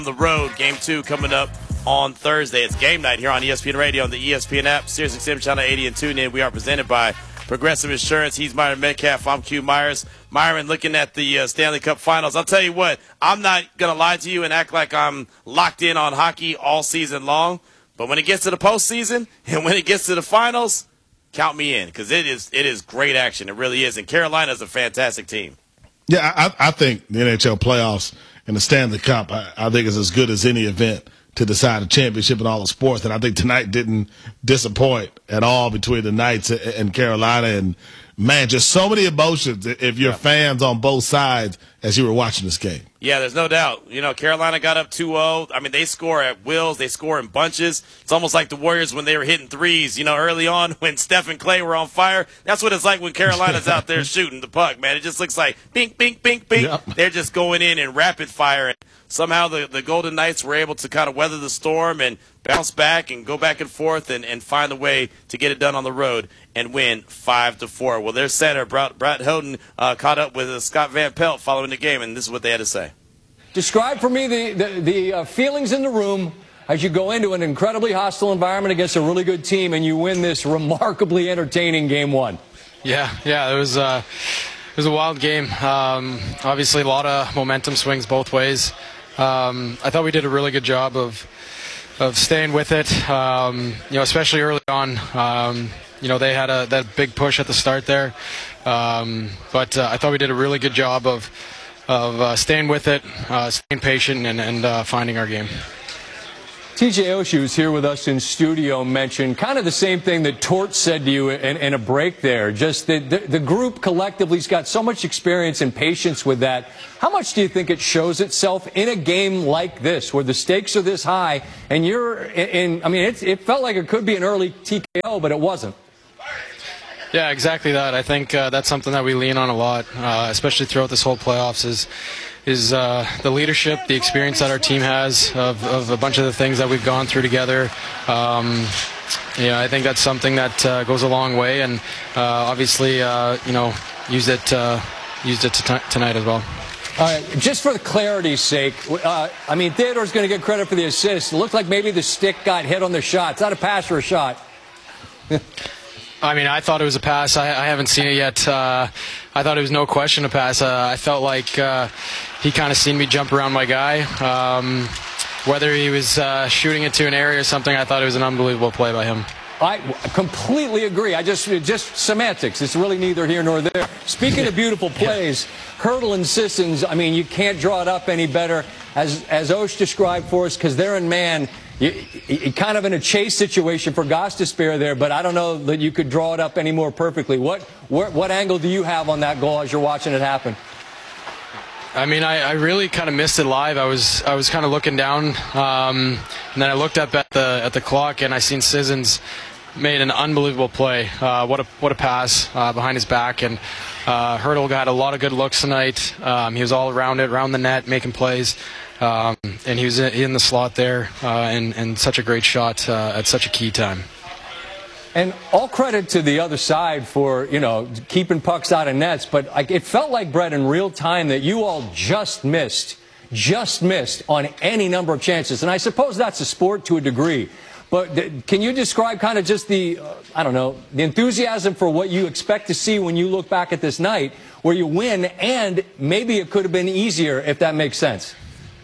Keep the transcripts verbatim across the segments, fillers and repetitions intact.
the road. Game two coming up on Thursday. It's game night here on E S P N Radio on the E S P N app, Sirius X M Channel eighty, and tune in. We are presented by Progressive Insurance. He's Myron Metcalf. I'm Q Myers. Myron, looking at the uh, Stanley Cup Finals, I'll tell you what, I'm not going to lie to you and act like I'm locked in on hockey all season long, but when it gets to the postseason and when it gets to the finals, count me in, because it is it is great action. It really is, and Carolina's a fantastic team. Yeah, I, I think the N H L playoffs and the Stanley Cup, I, I think is as good as any event to decide a championship in all the sports. And I think tonight didn't disappoint at all between the Knights and Carolina. And, man, just so many emotions if you're yeah. fans on both sides as you were watching this game. Yeah, there's no doubt. You know, Carolina got up two oh. I mean, they score at wills. They score in bunches. It's almost like the Warriors when they were hitting threes, you know, early on when Steph and Clay were on fire. That's what it's like when Carolina's out there shooting the puck, man. It just looks like bink, bink, bink, bink. Yep. They're just going in in rapid fire. And somehow the, the Golden Knights were able to kind of weather the storm and bounce back and go back and forth and, and find a way to get it done on the road and win five to four. Well, their center, Brad, Brad Houghton, uh, caught up with uh, Scott Van Pelt following the game, and this is what they had to say. Describe for me the, the, the uh, feelings in the room as you go into an incredibly hostile environment against a really good team and you win this remarkably entertaining game one. Yeah, yeah, it was, uh, it was a wild game. Um, obviously, a lot of momentum swings both ways. Um, I thought we did a really good job of of staying with it, um, you know, especially early on. Um, you know, they had a that big push at the start there, um, but uh, I thought we did a really good job of of uh, staying with it, uh, staying patient, and, and uh, finding our game. T J Oshie, who's here with us in studio, mentioned kind of the same thing that Tort said to you in, in a break there. Just that the, the group collectively's got so much experience and patience with that. How much do you think it shows itself in a game like this, where the stakes are this high, and you're in, in I mean, it, it felt like it could be an early T K O, but it wasn't. Yeah, exactly that. I think uh, that's something that we lean on a lot, uh, especially throughout this whole playoffs, is is uh, the leadership, the experience that our team has of, of a bunch of the things that we've gone through together. Um, yeah, I think that's something that uh, goes a long way, and uh, obviously, uh, you know, used it uh, used it t- tonight as well. All right, just for the clarity's sake, uh, I mean, Theodore's going to get credit for the assist. It looked like maybe the stick got hit on the shot. It's not a pass or a shot. I mean, I thought it was a pass. I, I haven't seen it yet. Uh, I thought it was no question a pass. Uh, I felt like uh, he kind of seen me jump around my guy. Um, whether he was uh, shooting it to an area or something, I thought it was an unbelievable play by him. I completely agree. I just just semantics. It's really neither here nor there. Speaking of beautiful plays, Hertl and Sissons, I mean, you can't draw it up any better, as as Osh described for us, because they're in man. You, you, kind of in a chase situation for Gostisbehere there, but I don't know that you could draw it up any more perfectly. What what, what angle do you have on that goal as you're watching it happen? I mean, I, I really kind of missed it live. I was I was kind of looking down, um, and then I looked up at the at the clock, and I seen Sissons made an unbelievable play. Uh, what a what a pass uh, behind his back, and uh, Hertl got a lot of good looks tonight. Um, he was all around it, around the net, making plays. Um, and he was in the slot there, uh, and, and such a great shot uh, at such a key time. And all credit to the other side for, you know, keeping pucks out of nets, but it felt like, Brett, in real time that you all just missed, just missed on any number of chances. And I suppose that's a sport to a degree. But can you describe kind of just the, uh, I don't know, the enthusiasm for what you expect to see when you look back at this night, where you win, and maybe it could have been easier, if that makes sense?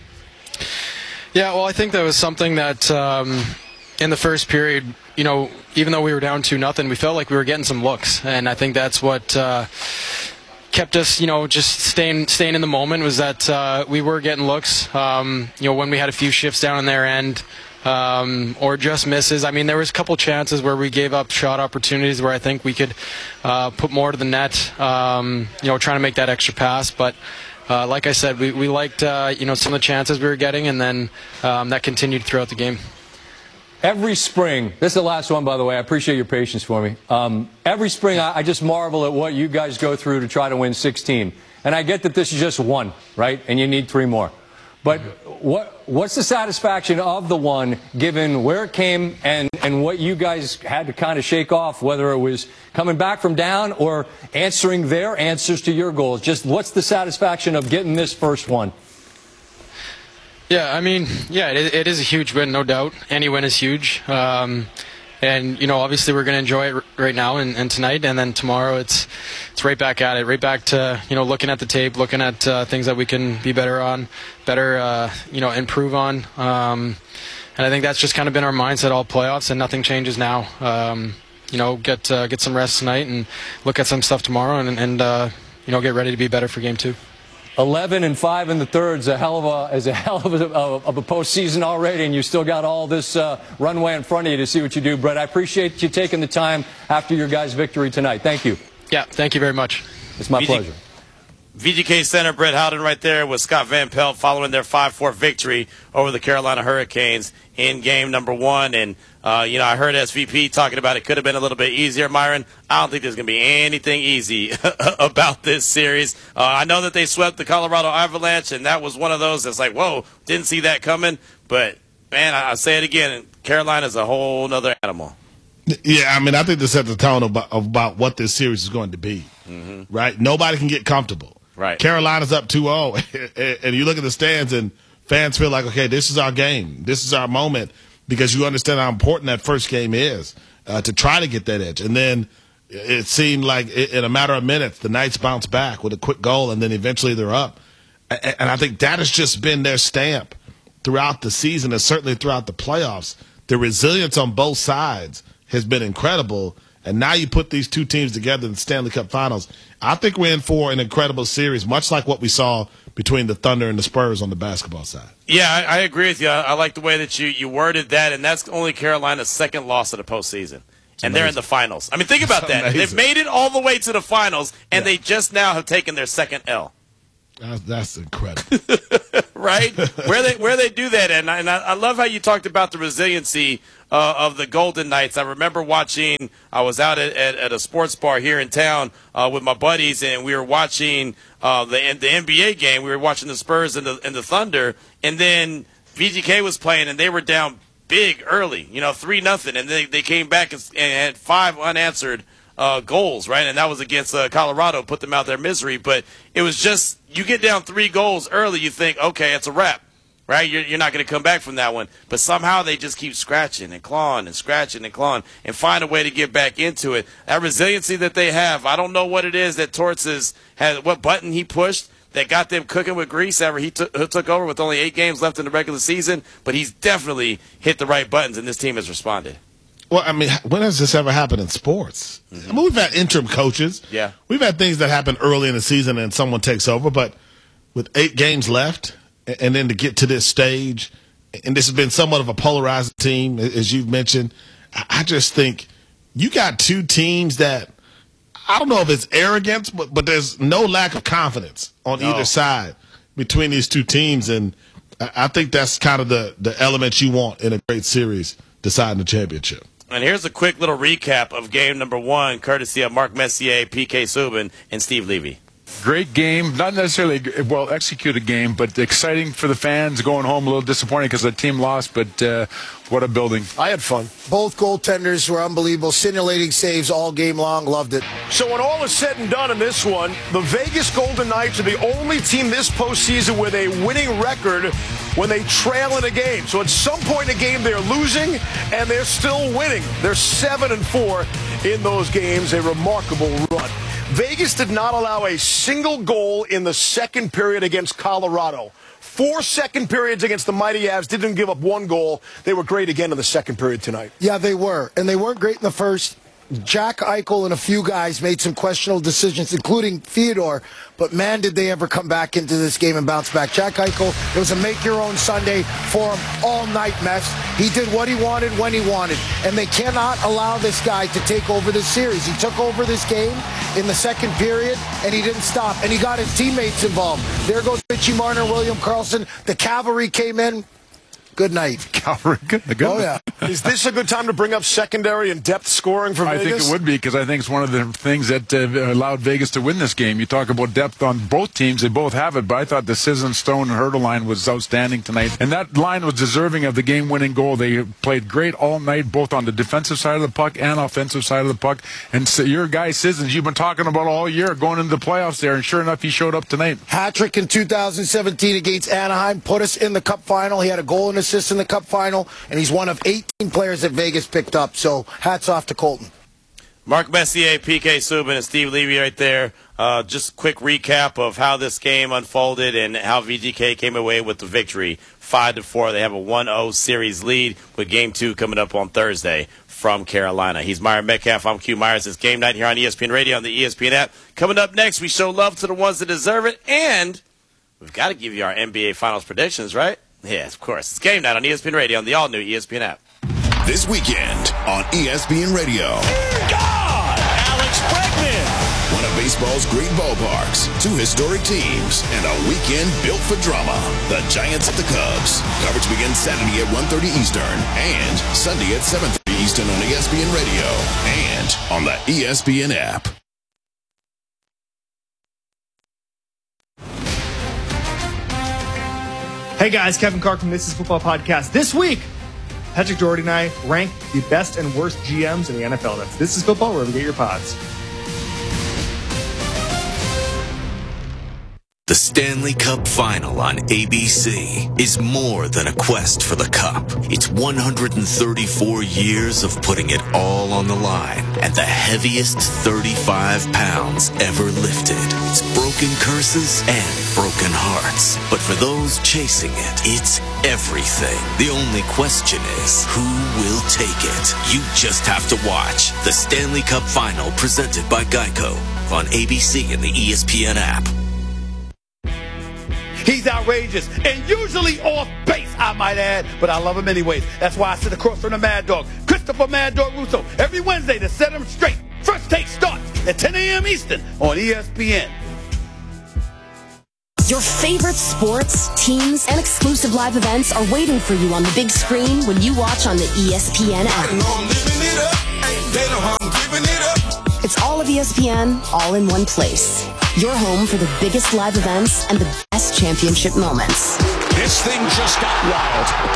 Yeah, well, I think that was something that um, in the first period, you know, even though we were down two nothing, we felt like we were getting some looks, and I think that's what uh, kept us, you know, just staying staying in the moment, was that uh, we were getting looks. Um, you know, when we had a few shifts down on their end, um, or just misses. I mean, there was a couple chances where we gave up shot opportunities where I think we could uh, put more to the net. Um, you know, trying to make that extra pass, but. Uh, like I said, we, we liked uh, you know, some of the chances we were getting, and then um, that continued throughout the game. Every spring, this is the last one, by the way. I appreciate your patience for me. Um, every spring, I, I just marvel at what you guys go through to try to win sixteen. And I get that this is just one, right? And you need three more. But what what's the satisfaction of the one, given where it came and, and what you guys had to kind of shake off, whether it was coming back from down or answering their answers to your goals? Just what's the satisfaction of getting this first one? Yeah, I mean, yeah, it, it is a huge win, no doubt. Any win is huge. Um, and, you know, obviously we're going to enjoy it r- right now and, and tonight, and then tomorrow it's it's right back at it, right back to, you know, looking at the tape, looking at uh, things that we can be better on, better, uh, you know, improve on. Um, and I think that's just kind of been our mindset all playoffs, and nothing changes now. Um, you know, get uh, get some rest tonight and look at some stuff tomorrow, and, and uh, you know, get ready to be better for game two. eleven and five in the third is a hell of a is a hell of a, of a postseason already, and you still got all this uh, runway in front of you to see what you do, Brett. I appreciate you taking the time after your guys' victory tonight. Thank you. Yeah, thank you very much. It's my V G- pleasure. V G K center Brett Howden right there with Scott Van Pelt following their five four victory over the Carolina Hurricanes in game number one. And, uh, you know, I heard S V P talking about it could have been a little bit easier, Myron. I don't think there's going to be anything easy about this series. Uh, I know that they swept the Colorado Avalanche, and that was one of those that's like, whoa, didn't see that coming. But, man, I, I'll say it again, Carolina's a whole other animal. Yeah, I mean, I think this sets the tone about, about what this series is going to be, Mm-hmm. right? Nobody can get comfortable. Right. Carolina's up two oh, and you look at the stands, and fans feel like, okay, this is our game. This is our moment, because you understand how important that first game is uh, to try to get that edge. And then it seemed like in a matter of minutes, the Knights bounced back with a quick goal, and then eventually they're up. And I think that has just been their stamp throughout the season, and certainly throughout the playoffs. The resilience on both sides has been incredible. And now you put these two teams together in the Stanley Cup Finals. I think we're in for an incredible series, much like what we saw between the Thunder and the Spurs on the basketball side. Yeah, I, I agree with you. I, I like the way that you, you worded that, and that's only Carolina's second loss of the postseason. And they're in the finals. I mean, think about that. They've made it all the way to the finals, and yeah. they just now have taken their second L. That's, that's incredible. Right? Where they where they do that, and I, and I love how you talked about the resiliency uh, of the Golden Knights. I remember watching, I was out at, at, at a sports bar here in town uh, with my buddies, and we were watching uh, the the N B A game. We were watching the Spurs and the, and the Thunder, and then V G K was playing, and they were down big early, you know, three nothing, and they, they came back and, and had five unanswered Uh, goals, right? And that was against uh, Colorado, put them out their misery. But it was just, you get down three goals early, you think, okay, it's a wrap, right? You're, you're not going to come back from that one. But somehow they just keep scratching and clawing and scratching and clawing and find a way to get back into it. That resiliency that they have, I don't know what it is that Torts is, has, what button he pushed that got them cooking with grease ever he took, took over with only eight games left in the regular season. But he's definitely hit the right buttons, and this team has responded. Well, I mean, when has this ever happened in sports? Mm-hmm. I mean, we've had interim coaches. Yeah. We've had things that happen early in the season and someone takes over, but with eight games left, and then to get to this stage, and this has been somewhat of a polarizing team, as you've mentioned, I just think you got two teams that, I don't know if it's arrogance, but, but there's no lack of confidence on no. either side between these two teams, and I think that's kind of the, the element you want in a great series deciding the championship. And here's a quick little recap of game number one, courtesy of Mark Messier, P K Subban, and Steve Levy. Great game, not necessarily a well executed game, but exciting for the fans. Going home a little disappointing because the team lost, but uh, what a building. I had fun. Both goaltenders were unbelievable, scintillating saves all game long. Loved it. So when all is said and done in this one, the Vegas Golden Knights are the only team this postseason with a winning record when they trail in a game. So at some point in a game, they're losing, and they're still winning. They're seven and four in those games, a remarkable run. Vegas did not allow a single goal in the second period against Colorado. Four second periods against the Mighty Avs, didn't give up one goal. They were great again in the second period tonight. Yeah, they were. And they weren't great in the first. Jack Eichel and a few guys made some questionable decisions, including Theodore. But, man, did they ever come back into this game and bounce back. Jack Eichel, it was a make-your-own Sunday for him all night, Mess. He did what he wanted when he wanted. And they cannot allow this guy to take over this series. He took over this game in the second period, and he didn't stop. And he got his teammates involved. There goes Richie Marner, William Karlsson. The cavalry came in. Good night. Calvary. Good. Oh, yeah. Is this a good time to bring up secondary and depth scoring for I Vegas? think it would be, because I think it's one of the things that uh, allowed Vegas to win this game. You talk about depth on both teams. They both have it, but I thought the Sisson, Stone, and Hurdle line was outstanding tonight. And that line was deserving of the game-winning goal. They played great all night, both on the defensive side of the puck and offensive side of the puck. And so your guy, Sissons, you've been talking about all year, going into the playoffs there, and sure enough, he showed up tonight. Hat-trick in two thousand seventeen against Anaheim, put us in the Cup final. He had a goal and assist in the Cup final, and he's one of eighteen players that Vegas picked up. So hats off to Colton. Mark Messier, P K Subban, and Steve Levy right there. Uh, just quick recap of how this game unfolded and how V G K came away with the victory. five to four. They have a one oh series lead with Game two coming up on Thursday from Carolina. He's Myron Metcalf. I'm Q Myers. It's game night here on E S P N Radio on the E S P N app. Coming up next, we show love to the ones that deserve it, and we've got to give you our N B A Finals predictions, right? Yes, of course. It's game night on E S P N Radio on the all-new E S P N app. This weekend on E S P N Radio. God! Alex Bregman! One of baseball's great ballparks, two historic teams, and a weekend built for drama. The Giants at the Cubs. Coverage begins Saturday at one thirty Eastern and Sunday at seven thirty Eastern on E S P N Radio and on the E S P N app. Hey guys, Kevin Carr from This Is Football Podcast. This week, Patrick Doherty and I rank the best and worst G Ms in the N F L. That's This Is Football, wherever you get your pods. The Stanley Cup Final on A B C is more than a quest for the cup. It's one hundred thirty-four years of putting it all on the line and the heaviest thirty-five pounds ever lifted. It's broken curses and broken hearts. But for those chasing it, it's everything. The only question is, who will take it? You just have to watch the Stanley Cup Final presented by Geico on A B C and the E S P N app. He's outrageous and usually off base, I might add, but I love him anyways. That's why I sit across from the Mad Dog, Christopher Mad Dog Russo, every Wednesday to set him straight. First Take starts at ten a.m. Eastern on E S P N. Your favorite sports, teams, and exclusive live events are waiting for you on the big screen when you watch on the E S P N app. It's all of E S P N, all in one place. Your home for the biggest live events and the best championship moments. This thing just got wild.